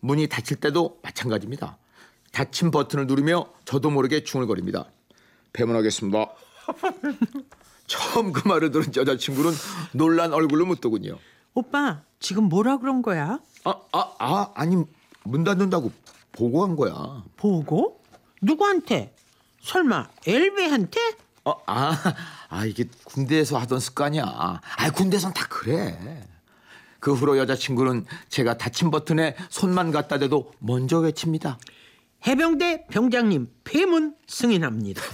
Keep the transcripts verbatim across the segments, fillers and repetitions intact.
문이 닫힐 때도 마찬가지입니다. 닫힌 버튼을 누르며 저도 모르게 중얼거립니다. 배문하겠습니다. 처음 그 말을 들은 여자친구는 놀란 얼굴로 묻더군요. 오빠 지금 뭐라 그런 거야? 아, 아, 아, 아니 문 닫는다고 보고한 거야. 보고? 누구한테? 설마 엘비한테? 어, 아, 아 이게 군대에서 하던 습관이야. 아, 군대에선 다 그래. 그 후로 여자친구는 제가 닫힌 버튼에 손만 갖다 대도 먼저 외칩니다. 해병대 병장님 폐문 승인합니다.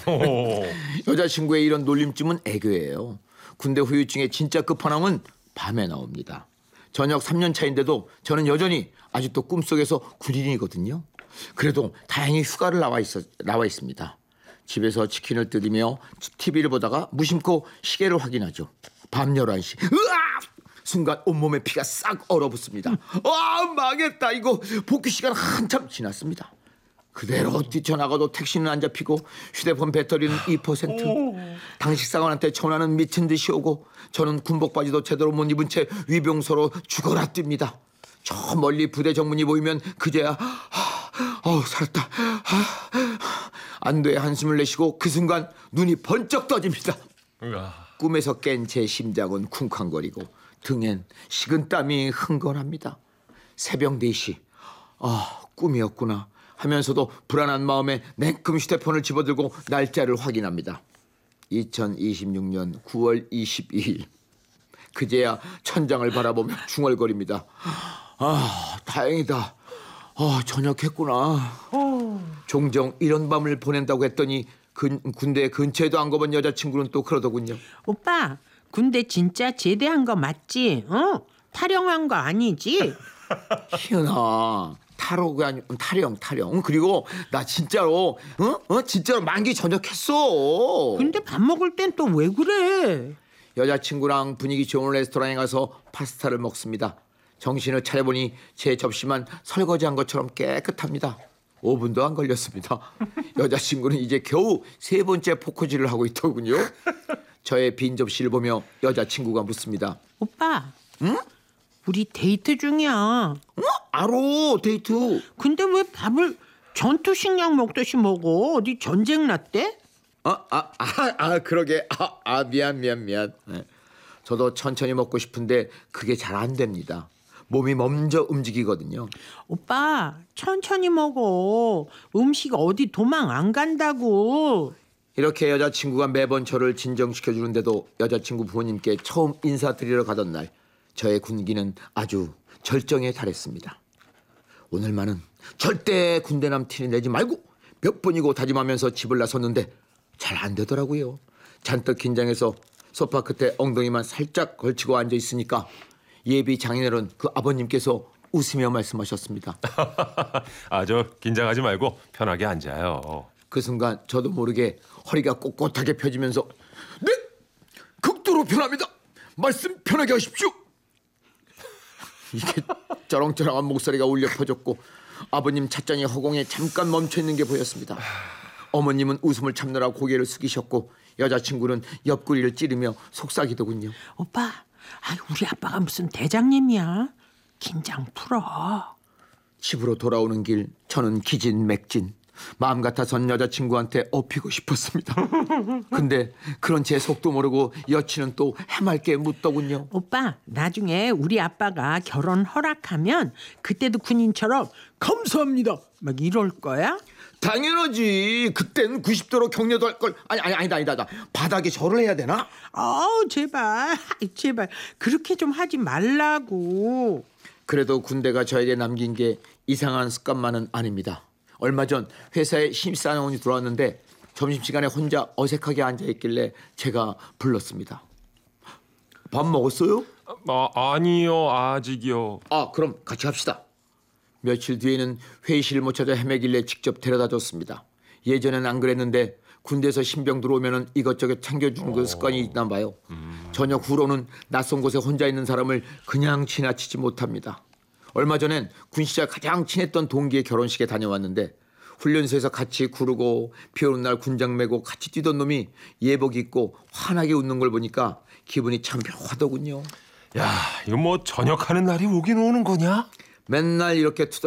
여자친구의 이런 놀림쯤은 애교예요. 군대 후유증의 진짜 끝판왕은 밤에 나옵니다. 전역 삼 년 차인데도 저는 여전히 아직도 꿈속에서 군인이거든요. 그래도 다행히 휴가를 나와, 있어, 나와 있습니다. 집에서 치킨을 뜯으며 티비를 보다가 무심코 시계를 확인하죠. 밤 열한 시. 으악! 순간 온몸에 피가 싹 얼어붙습니다. 아, 망했다. 이거 복귀 시간 한참 지났습니다. 그대로 뛰쳐나가도 택시는 안 잡히고 휴대폰 배터리는 이 퍼센트. 당식사관한테 전화는 미친 듯이 오고 저는 군복 바지도 제대로 못 입은 채 위병소로 죽어라 뜁니다. 저 멀리 부대 정문이 보이면 그제야 어우 살았다. 안도의 한숨을 내쉬고 그 순간 눈이 번쩍 떠집니다. 꿈에서 깬 제 심장은 쿵쾅거리고 등엔 식은땀이 흥건합니다. 새벽 네 시. 아, 꿈이었구나 하면서도 불안한 마음에 냉큼 휴대폰을 집어들고 날짜를 확인합니다. 이천이십육 년 구월 이십이일. 그제야 천장을 바라보며 중얼거립니다. 아, 다행이다. 아, 전역했구나. 종종 이런 밤을 보낸다고 했더니 근, 군대 근처에도 안 가본 여자친구는 또 그러더군요. 오빠 군대 진짜 제대한 거 맞지? 어? 탈영한 거 아니지? 희은아, 탈옥이 아니 탈영 탈영. 그리고 나 진짜로 어? 어? 진짜로 만기 전역했어. 근데 밥 먹을 땐 또 왜 그래? 여자친구랑 분위기 좋은 레스토랑에 가서 파스타를 먹습니다. 정신을 차려보니 제 접시만 설거지한 것처럼 깨끗합니다. 오 분도 안 걸렸습니다. 여자친구는 이제 겨우 세 번째 포크질을 하고 있더군요. 저의 빈 접시를 보며 여자친구가 묻습니다. 오빠, 응? 우리 데이트 중이야. 어? 알어, 데이트. 근데 왜 밥을 전투식량 먹듯이 먹어? 어디 전쟁 났대? 아, 아, 아, 아 그러게. 아, 아 미안, 미안, 미안. 네. 저도 천천히 먹고 싶은데 그게 잘 안 됩니다. 몸이 먼저 움직이거든요. 오빠, 천천히 먹어. 음식 어디 도망 안 간다고. 이렇게 여자친구가 매번 저를 진정시켜주는데도 여자친구 부모님께 처음 인사드리러 가던 날 저의 군기는 아주 절정에 달했습니다. 오늘만은 절대 군대남 티를 내지 말고 몇 번이고 다짐하면서 집을 나섰는데 잘 안 되더라고요. 잔뜩 긴장해서 소파 끝에 엉덩이만 살짝 걸치고 앉아 있으니까 예비 장인어른 그 아버님께서 웃으며 말씀하셨습니다. 아, 저 긴장하지 말고 편하게 앉아요. 그 순간 저도 모르게 허리가 꼿꼿하게 펴지면서 네! 극도로 편합니다. 말씀 편하게 하십시오. 이게 쩌렁쩌렁한 목소리가 울려 퍼졌고 아버님 찻잔이 허공에 잠깐 멈춰있는 게 보였습니다. 어머님은 웃음을 참느라 고개를 숙이셨고 여자친구는 옆구리를 찌르며 속삭이더군요. 오빠, 아, 우리 아빠가 무슨 대장님이야. 긴장 풀어. 집으로 돌아오는 길 저는 기진맥진. 마음 같아선 여자친구한테 업히고 싶었습니다. 근데 그런 제 속도 모르고 여친은 또 해맑게 묻더군요. 오빠, 나중에 우리 아빠가 결혼 허락하면 그때도 군인처럼 감사합니다 막 이럴 거야? 당연하지. 그땐 구십 도로 격려도 할 걸. 아니 아니 아니다 아니다. 바닥에 절을 해야 되나? 아우 제발 제발 그렇게 좀 하지 말라고. 그래도 군대가 저에게 남긴 게 이상한 습관만은 아닙니다. 얼마 전 회사에 신입사원이 들어왔는데 점심시간에 혼자 어색하게 앉아있길래 제가 불렀습니다. 밥 먹었어요? 아, 아니요, 아직이요. 아, 그럼 같이 합시다. 며칠 뒤에는 회의실을 못 찾아 헤매길래 직접 데려다 줬습니다. 예전엔 안 그랬는데 군대에서 신병 들어오면 이것저것 챙겨주는 그 습관이 있나 봐요. 음. 저녁 후로는 낯선 곳에 혼자 있는 사람을 그냥 지나치지 못합니다. 얼마 전엔 군 시절 가장 친했던 동기의 결혼식에 다녀왔는데 훈련소에서 같이 구르고 비 오는 날 군장 메고 같이 뛰던 놈이 예복 입고 환하게 웃는 걸 보니까 기분이 참 묘하더군요. 야, 이거 뭐 전역하는 날이 오긴 오는 거냐? 맨날 이렇게 투덜